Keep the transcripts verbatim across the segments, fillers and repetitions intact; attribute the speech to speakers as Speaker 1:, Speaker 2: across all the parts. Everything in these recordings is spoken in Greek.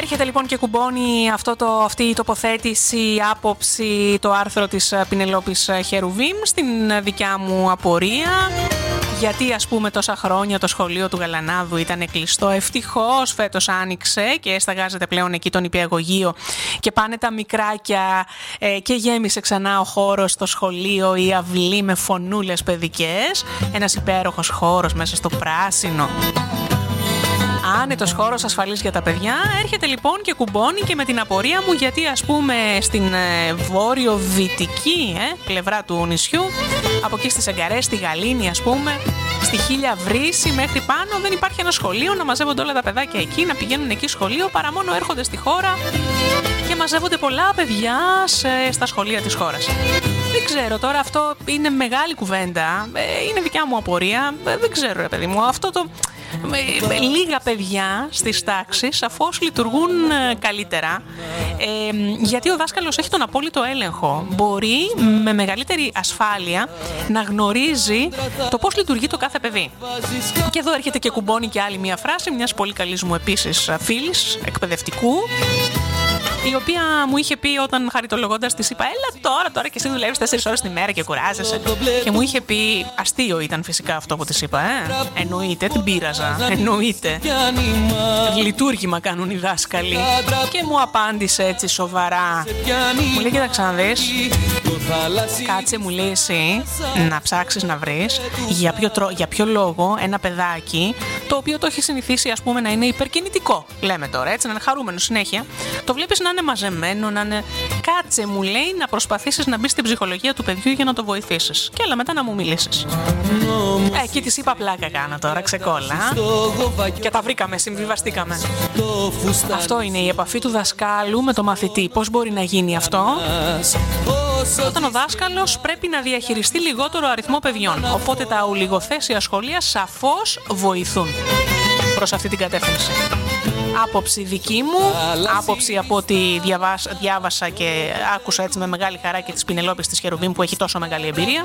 Speaker 1: Έρχεται λοιπόν και κουμπώνει αυτό το, αυτή η τοποθέτηση, η άποψη, το άρθρο της Πινελόπης Χερουβίμ στην δικιά μου απορία. Γιατί ας πούμε τόσα χρόνια το σχολείο του Γαλανάδου ήταν κλειστό, ευτυχώς φέτος άνοιξε και σταγάζεται πλέον εκεί το νηπιαγωγείο και πάνε τα μικράκια ε, και γέμισε ξανά ο χώρος στο σχολείο, η αυλή με φωνούλες παιδικές, ένας υπέροχος χώρος μέσα στο πράσινο. Άνετος χώρος ασφαλής για τα παιδιά. Έρχεται λοιπόν και κουμπώνει και με την απορία μου γιατί ας πούμε στην ε, βόρειο-δυτική ε, πλευρά του νησιού, από εκεί στις Εγκαρές, στη Γαλήνη ας πούμε, στη Χίλια Βρύση μέχρι πάνω δεν υπάρχει ένα σχολείο, να μαζεύονται όλα τα παιδάκια εκεί, να πηγαίνουν εκεί σχολείο, παρά μόνο έρχονται στη χώρα και μαζεύονται πολλά παιδιά σε, στα σχολεία της χώρας. Δεν ξέρω τώρα, αυτό είναι μεγάλη κουβέντα, ε, είναι δικιά μου απορία, ε, δεν ξέρω ρε παιδί μου, αυτό το... Με λίγα παιδιά στις τάξεις σαφώς λειτουργούν καλύτερα, ε, γιατί ο δάσκαλος έχει τον απόλυτο έλεγχο. Μπορεί με μεγαλύτερη ασφάλεια να γνωρίζει το πώς λειτουργεί το κάθε παιδί. Και εδώ έρχεται και κουμπώνει και άλλη μια φράση μιας πολύ καλής μου επίσης φίλης εκπαιδευτικού, η οποία μου είχε πει όταν χαριτολογώντας της είπα «Έλα τώρα, τώρα και εσύ δουλεύεις τέσσερις ώρες τη μέρα και κουράζεσαι». Και μου είχε πει, αστείο ήταν φυσικά αυτό που της είπα, ε. Εννοείται, την πείραζα, εννοείται. Λειτουργήμα κάνουν οι δάσκαλοι. Και μου απάντησε έτσι σοβαρά. Μου λέει, κοίταξε να δεις, κάτσε μου λέει εσύ να ψάξεις να βρεις για ποιο, τρο... για ποιο λόγο ένα παιδάκι το οποίο το έχει συνηθίσει ας πούμε να είναι υπερκινητικό, λέμε τώρα έτσι, να είναι χαρούμενο συνέχεια, το βλέπεις να είναι μαζεμένο, να είναι... Κάτσε μου λέει να προσπαθήσεις να μπεις στην ψυχολογία του παιδιού για να το βοηθήσεις και έλα μετά να μου μιλήσεις. Ε, εκεί της είπα πλάκα κάνω τώρα, ξεκόλα και τα βρήκαμε, συμβιβαστήκαμε. Αυτό είναι η επαφή του δασκάλου με το μαθητή. Πώς μπορεί να γίνει αυτό? Όταν ο δάσκαλος πρέπει να διαχειριστεί λιγότερο αριθμό παιδιών. Οπότε τα ολιγοθέσια σχολεία σαφώς βοηθούν προς αυτή την κατεύθυνση. Άποψη δική μου, άποψη από ό,τι διαβάσα, διάβασα και άκουσα έτσι με μεγάλη χαρά και της Πινελόπης της Χερουβίμ που έχει τόσο μεγάλη εμπειρία.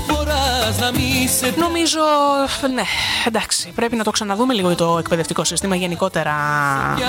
Speaker 1: Νομίζω, ναι, εντάξει, πρέπει να το ξαναδούμε λίγο το εκπαιδευτικό σύστημα γενικότερα